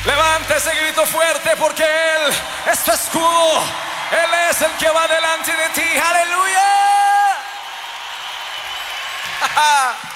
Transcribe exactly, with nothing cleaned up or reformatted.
Levante ese grito fuerte porque Él es tu escudo. Él es el que va delante de ti. ¡Aleluya!